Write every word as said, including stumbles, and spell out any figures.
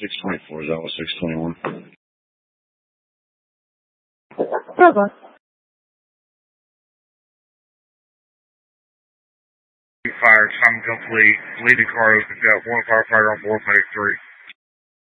six twenty-four, is that what six twenty-one? Bravo. Fire, time complete. Lead the car. We've got one firefighter on board, make three.